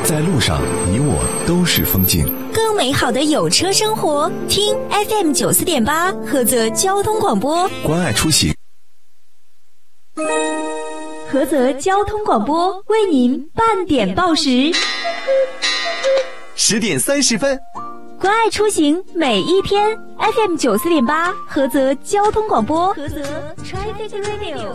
在路上，你我都是风景。 更美好的有车生活，听 FM 94.8菏泽交通广播， 关爱出行。 菏泽交通广播为您半点报时 10点30分， 关爱出行每一天。FM 94.8菏泽交通广播，菏泽 Traffic Radio。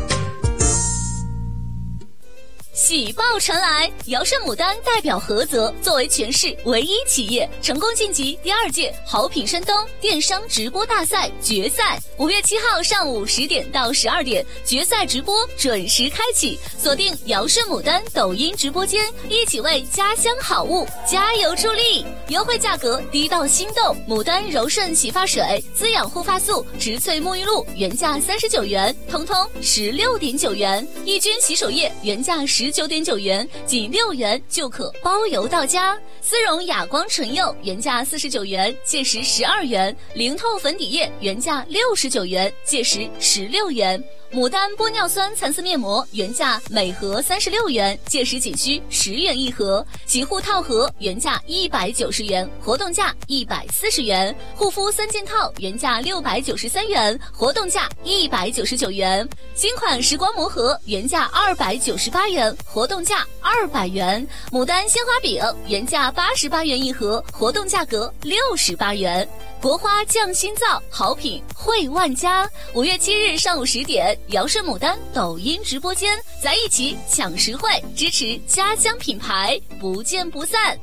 喜报传来，尧舜牡丹代表菏泽作为全市唯一企业，成功晋级第2届好品山东电商直播大赛决赛。5月7号上午10点到12点，决赛直播准时开启，锁定尧舜牡丹抖音直播间，一起为家乡好物加油助力。优惠价格低到心动，牡丹柔顺洗发水、滋养护发素、植萃沐浴露原价39元，通通16.9元；抑菌洗手液原价19.9元，仅6元就可包邮到家。丝绒哑光唇釉原价49元，届时12元；零透粉底液原价69元，届时16元。牡丹玻尿酸蚕丝面膜原价每盒36元，届时仅需10元一盒；洗护套盒原价190元，活动价140元；护肤3件套原价693元，活动价199元；新款时光魔盒原价298元，活动价200元；牡丹鲜花饼原价88元一盒，活动价格68元。国花匠心造，好品惠万家。5月7日上午10点，尧舜牡丹抖音直播间，在一起抢实惠，支持家乡品牌，不见不散。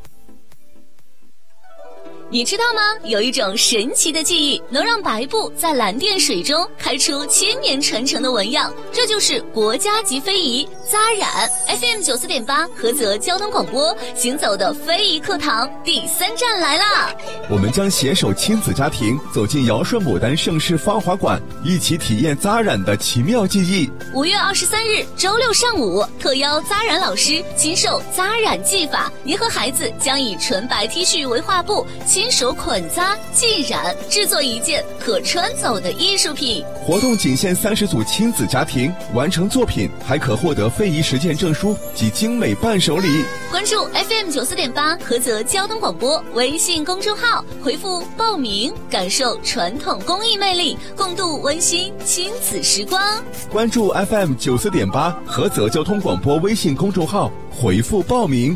你知道吗？有一种神奇的技艺，能让白布在蓝靛水中开出1000年传承的纹样，这就是国家级非遗扎染。FM 94.8菏泽交通广播行走的非遗课堂第3站来啦！ 我们将携手亲子家庭走进尧舜牡丹盛世芳华馆，一起体验扎染的奇妙技艺。 5月23日周六上午，特邀扎染老师亲授扎染技法，您和孩子将以纯白 T 恤为画布，亲手捆扎、浸染，制作一件可穿走的艺术品。 活动仅限30组亲子家庭，完成作品还可获得非遗实践证书及精美伴手礼。 关注 FM 94.8菏泽交通广播微信公众号，回复报名，感受传统工艺魅力，共度温馨亲子时光。 关注 FM 94.8菏泽交通广播微信公众号，回复报名。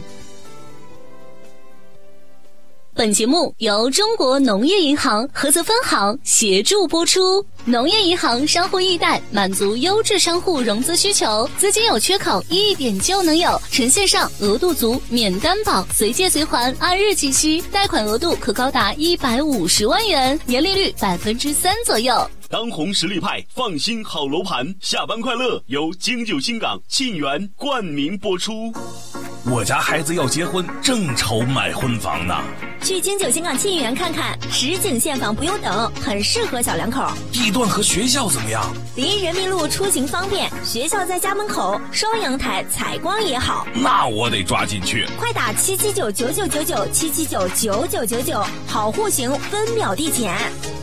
本节目由中国农业银行菏泽分行协助播出。农业银行商户易贷，满足优质商户融资需求，资金有缺口一点就能有，呈现上额度足，免担保，随借随还，按日计息，贷款额度可高达150万元，年利率3%左右。 当红实力派，放心好楼盘，下班快乐由京九新港沁园冠名播出。 我家孩子要结婚，正愁买婚房呢。 去京九新港沁园看看，实景现房不用等，很适合小两口。 地段和学校怎么样？ 离人民路出行方便，学校在家门口，双阳台，采光也好。 那我得抓紧去。 快打7799999，7799999，好户型分秒递减。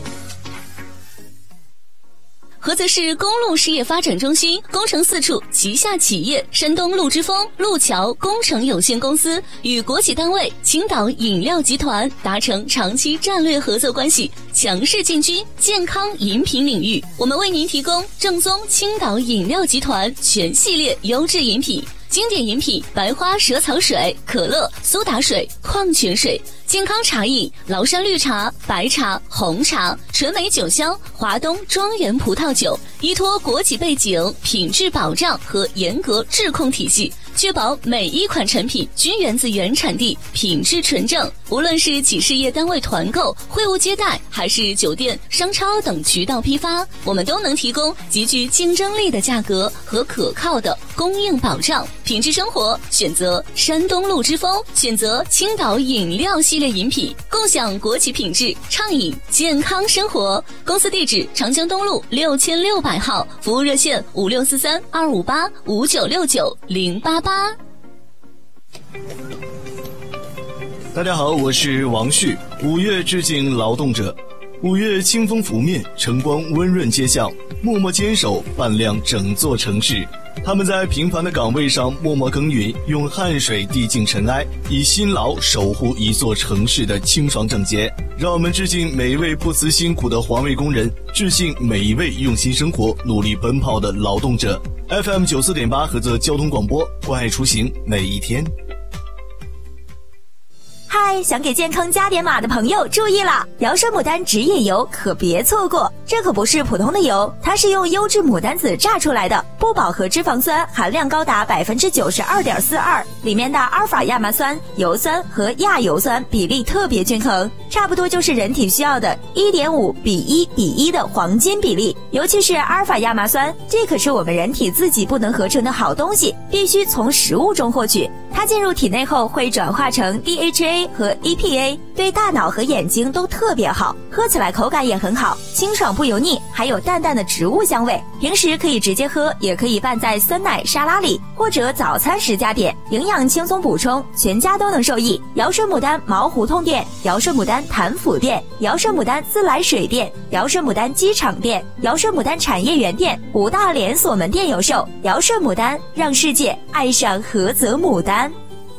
菏泽市公路事业发展中心工程4处旗下企业山东路之风路桥工程有限公司与国企单位青岛饮料集团达成长期战略合作关系，强势进军健康饮品领域。我们为您提供正宗青岛饮料集团全系列优质饮品，经典饮品白花蛇草水、可乐、苏打水、矿泉水；健康茶饮崂山绿茶、白茶、红茶；纯美酒香华东庄园葡萄酒。依托国企背景、品质保障和严格质控体系，确保每一款产品均源自原产地，品质纯正。无论是企事业单位团购、会务接待，还是酒店、商超等渠道批发，我们都能提供极具竞争力的价格和可靠的供应保障。品质生活选择山东路之风，选择青岛饮料系列饮品，共享国企品质，畅饮健康生活。公司地址长江东路6600号，服务热线5643-258-5969-088。 大家好，我是王旭。5月致敬劳动者，5月清风拂面，晨光温润街巷，默默坚守，伴亮整座城市。 他们在平凡的岗位上默默耕耘，用汗水递进尘埃，以辛劳守护一座城市的清爽整洁。让我们致敬每一位不辞辛苦的环卫工人，致敬每一位用心生活、努力奔跑的劳动者。FM 94.8菏泽交通广播，关爱出行每一天。 嗨，想给健康加点码的朋友注意了，瑶生牡丹指引油可别错过，这可不是普通的油，它是用优质牡丹籽榨出来的，不饱和脂肪酸含量高达 92.42%， 里面的阿尔法亚麻酸、油酸和亚油酸比例特别均衡，差不多就是人体需要的 1.5:1:1 的黄金比例。尤其是阿尔法亚麻酸，这可是我们人体自己不能合成的好东西，必须从食物中获取，它进入体内后会转化成 DHA 和 EPA， 对大脑和眼睛都特别好，喝起来口感也很好，清爽不油腻，还有淡淡的植物香味。平时可以直接喝，也可以拌在酸奶沙拉里，或者早餐时加点，营养轻松补充，全家都能受益。瑶生牡丹毛胡同店、瑶生牡丹潭府店、瑶生牡丹自来水店、瑶生牡丹机场店、瑶生牡丹产业园店5大连锁门店有售。瑶生牡丹，让世界爱上菏泽牡丹。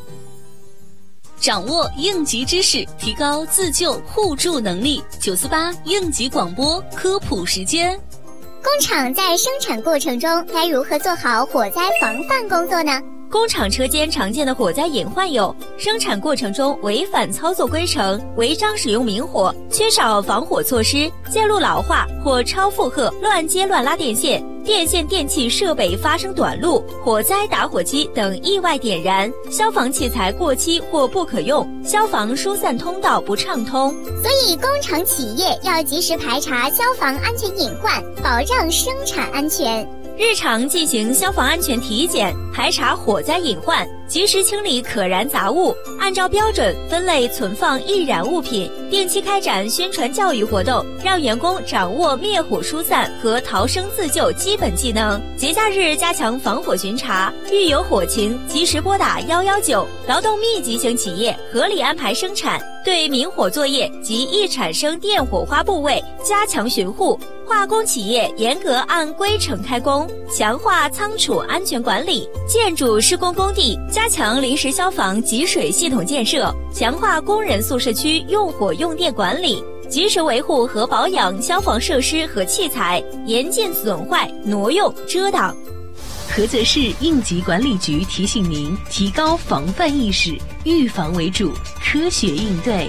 掌握应急知识，提高自救互助能力。948应急广播科普时间。 工厂在生产过程中该如何做好火灾防范工作呢？ 工厂车间常见的火灾隐患有：生产过程中违反操作规程、违章使用明火、缺少防火措施、线路老化或超负荷、乱接乱拉电线、电线电气设备发生短路、火灾打火机等意外点燃、消防器材过期或不可用、消防疏散通道不畅通。 所以工厂企业要及时排查消防安全隐患，保障生产安全。 日常进行消防安全体检，排查火灾隐患，及时清理可燃杂物，按照标准分类存放易燃物品，定期开展宣传教育活动，让员工掌握灭火疏散和逃生自救基本技能。节假日加强防火巡查，遇有火情及时拨打119。劳动密集型企业合理安排生产，对明火作业及易产生电火花部位加强巡护。化工企业严格按规程开工，强化仓储安全管理。建筑施工工地加强临时消防集水系统建设，强化工人宿舍区用火用电管理，及时维护和保养消防设施和器材，严禁损坏、挪用、遮挡。 菏泽市应急管理局提醒您：提高防范意识，预防为主，科学应对。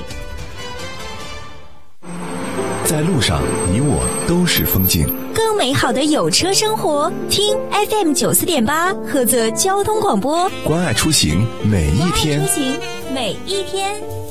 在路上，你我都是风景。 更美好的有车生活，听 FM 94.8菏泽交通广播， 关爱出行每一天。 关爱出行每一天。